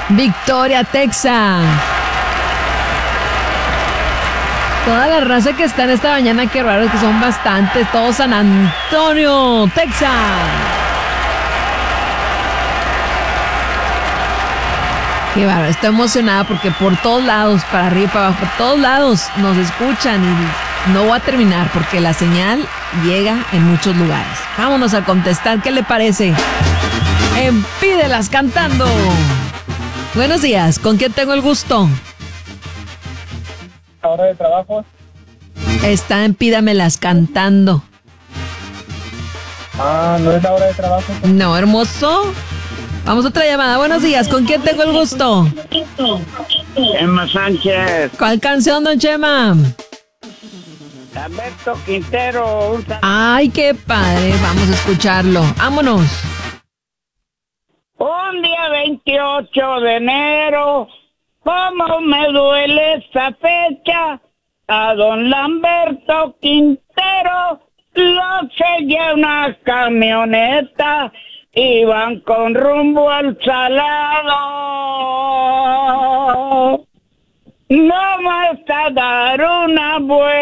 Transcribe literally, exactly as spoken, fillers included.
Victoria, Texas. Toda la raza que está en esta mañana, qué raro que son bastantes. Todo San Antonio, Texas. Qué bárbaro, estoy emocionada porque por todos lados, para arriba y para abajo, por todos lados nos escuchan y no voy a terminar porque la señal llega en muchos lugares. Vámonos a contestar, ¿qué le parece? En Pídelas Cantando. Buenos días, ¿con quién tengo el gusto? ¿La hora de trabajo? Está en Pídamelas Cantando. Ah, ¿no es la hora de trabajo? No, hermoso. Vamos a otra llamada. Buenos días, ¿con quién tengo el gusto? Emma Sánchez. ¿Cuál canción, don Chema? Alberto Quintero. Un sal- Ay, qué padre. Vamos a escucharlo. Vámonos. Un día veintiocho de enero, cómo me duele esa fecha. A don Lamberto Quintero lo seguía una camioneta. Iban con rumbo al Salado. No más a dar una vuelta.